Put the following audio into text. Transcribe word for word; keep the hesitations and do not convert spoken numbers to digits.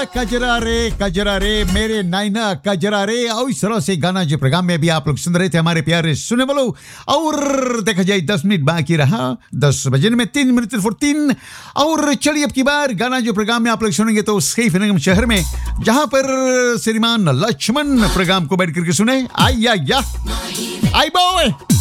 कजरा रे कजरा रे मेरे नाइना कजरा रे। और इस तरह से गाना जो प्रोग्राम में भी आप लोग सुन रहे थे हमारे प्यारे सुने वालों। और देखा जाए दस मिनट बाकी रहा, दस बजे में तीन मिनट फोर्टीन। और चलिए अब की बार गाना जो प्रोग्राम में आप लोग सुनेंगे तो सैफ नगम शहर में, जहां पर श्रीमान लक्ष्मण प्रोग्राम को बैठ करके सुने। आई या आई बॉय।